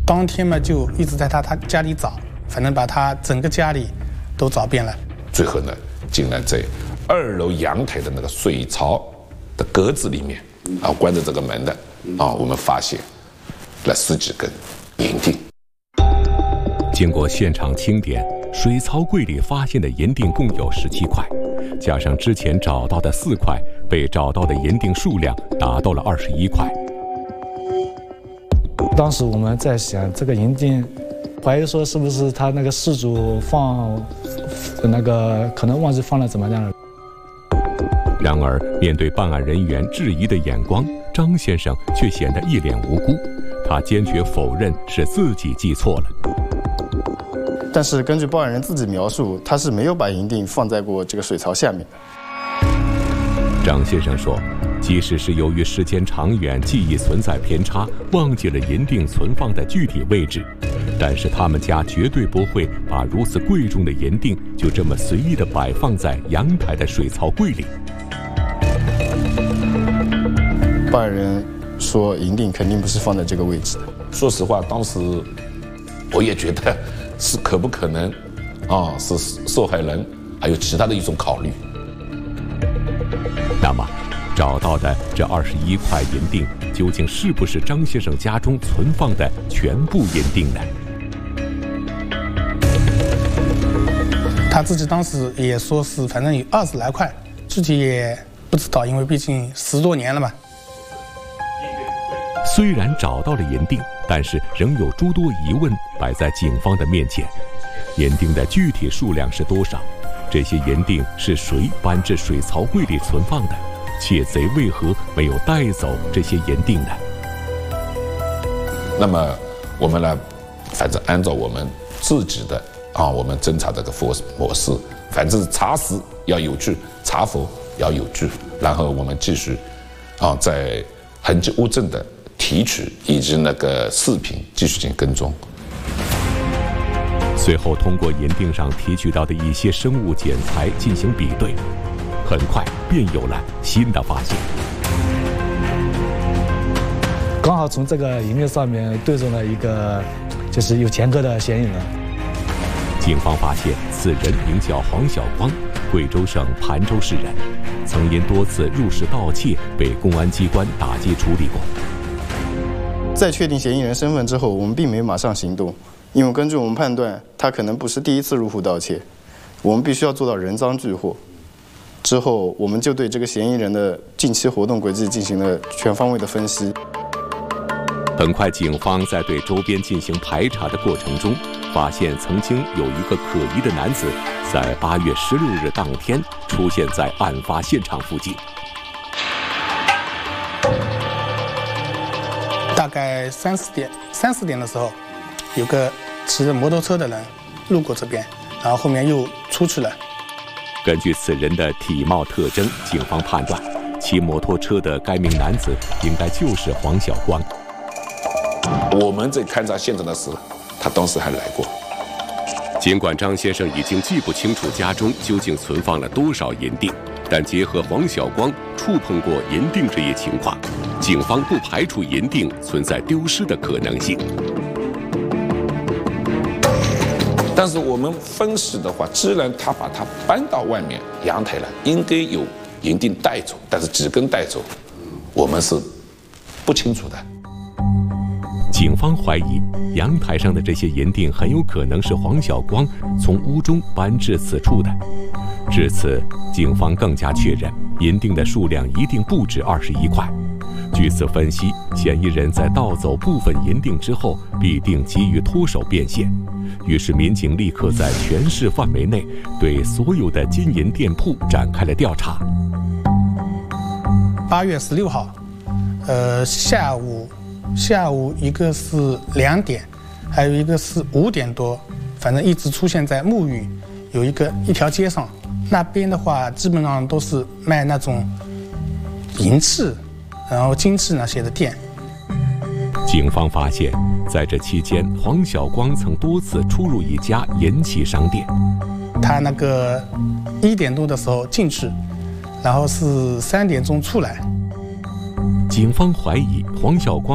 当天嘛就一直在他家里找，反正把他整个家里都找遍了。 最后呢，竟然在2楼阳台的那个水槽的格子里面关着这个门的我们发现了10几根银锭。 经过现场清点，水槽柜里发现的银锭共有17块，加上之前找到的4块，被找到的银锭数量达到了21块。 当时我们在想，这个银锭，怀疑说是不是他那个失主放那个可能忘记放了怎么样了。 然而，面对办案人员质疑的眼光，张先生却显得一脸无辜。他坚决否认是自己记错了。 但是根据报案人自己描述，他是没有把银锭放在过这个水槽下面的。 张先生说，即使是由于时间长远，记忆存在偏差，忘记了银锭存放的具体位置，但是他们家绝对不会把如此贵重的银锭就这么随意地摆放在阳台的水槽柜里。 报案人说，银锭肯定不是放在这个位置的。 说实话，当时我也觉得是可不可能是受害人还有其他的一种考虑。 那么找到的这21块银锭究竟是不是张先生家中存放的全部银锭呢？ 他自己当时也说是反正有20来块，具体也不知道，因为毕竟10多年了嘛。 虽然找到了银锭，但是仍有诸多疑问摆在警方的面前。银锭的具体数量是多少？这些银锭是谁搬至水槽柜里存放的？窃贼为何没有带走这些银锭呢？ 那么我们呢，反正按照我们自己的我们侦查这个模式，反正查实要有据，查否要有据，然后我们继续在痕迹物证的提取以及那个视频继续进行跟踪。 随后通过银锭上提取到的一些生物检材进行比对，很快便有了新的发现。 刚好从这个银锭上面对中了一个就是有前科的嫌疑人。 警方发现此人名叫黄晓光，贵州省盘州市人，曾因多次入室盗窃被公安机关打击处理过。 在确定嫌疑人身份之后，我们并没有马上行动，因为根据我们判断，他可能不是第一次入户盗窃，我们必须要做到人赃俱获。之后，我们就对这个嫌疑人的近期活动轨迹进行了全方位的分析。 很快，警方在对周边进行排查的过程中，发现曾经有一个可疑的男子在8月16日当天出现在案发现场附近。 大概3、4点的时候，有个骑着摩托车的人路过这边，然后后面又出去了。 根据此人的体貌特征，警方判断骑摩托车的该名男子应该就是黄晓光。 我们在勘察现场的时候，他当时还来过。 尽管张先生已经记不清楚家中究竟存放了多少银锭，但结合黄晓光触碰过银锭这一情况，警方不排除银锭存在丢失的可能性。 但是我们分析的话，既然他把它搬到外面阳台了，应该有银锭带走，但是几根带走，我们是不清楚的。 警方怀疑阳台上的这些银锭很有可能是黄晓光从屋中搬至此处的。至此，警方更加确认银锭的数量一定不止21块。据此分析，嫌疑人在盗走部分银锭之后，必定急于脱手变现。于是，民警立刻在全市范围内对所有的金银店铺展开了调查。 8月16号，下午一个是2点，还有一个是5点多，反正一直出现在沐浴有一条街上，那边的话基本上都是卖那种银器，然后金器那些的店。 警方发现，在这期间，黄晓光曾多次出入一家银器商店。 他那个1点多的时候进去，然后是3点钟出来。 警方怀疑黄晓光